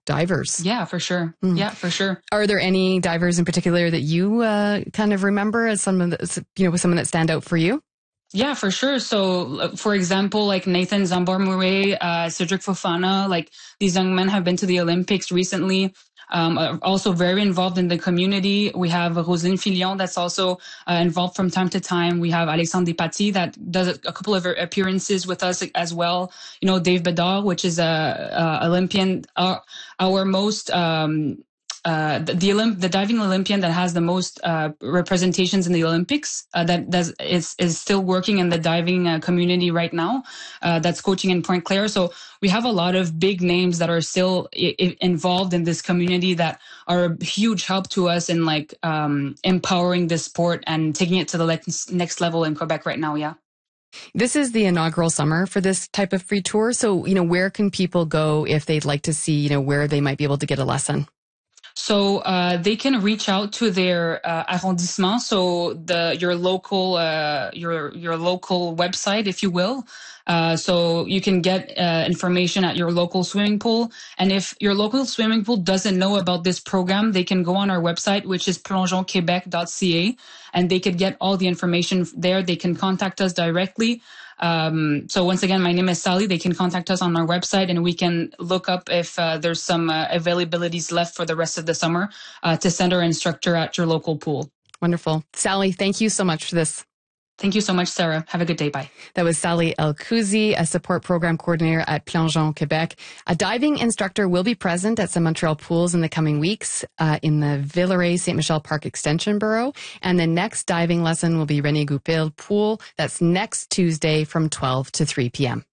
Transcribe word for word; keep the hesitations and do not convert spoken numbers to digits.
divers. Yeah, for sure. Mm. Yeah, for sure. Are there any divers in particular that you uh, kind of remember as someone that's, you know, someone that stand out for you? Yeah, for sure. So, for example, like Nathan Zambar-Murray, uh, Cedric Fofana, like these young men have been to the Olympics recently. Um, are also very involved in the community. We have Roselyne Filion that's also uh, involved from time to time. We have Alexandre Despatie that does a couple of appearances with us as well. You know, Dave Bedard, which is a, a Olympian, our, our most um, Uh, the the, Olymp- the diving Olympian that has the most uh, representations in the Olympics uh, that does is is still working in the diving uh, community right now. Uh, that's coaching in Pointe Claire. So we have a lot of big names that are still I- involved in this community that are a huge help to us in like um, empowering this sport and taking it to the le- next level in Quebec right now. Yeah. This is the inaugural summer for this type of free tour. So, you know, where can people go if they'd like to see, you know, where they might be able to get a lesson? So uh, they can reach out to their uh, arrondissement, so the your local uh, your your local website, if you will. Uh, so you can get uh, information at your local swimming pool. And if your local swimming pool doesn't know about this program, they can go on our website, which is plongeon quebec dot c a, and they could get all the information there. They can contact us directly. Um, so once again, my name is Sally. They can contact us on our website and we can look up if uh, there's some uh, availabilities left for the rest of the summer uh, to send our instructor at your local pool. Wonderful. Sally, thank you so much for this. Thank you so much, Sarah. Have a good day. Bye. That was Sally El-Kouzi, a support program coordinator at Plongeon Quebec. A diving instructor will be present at some Montreal pools in the coming weeks uh, in the Villeray Saint Michel Park Extension Borough. And the next diving lesson will be René Goupil Pool. That's next Tuesday from twelve to three p.m.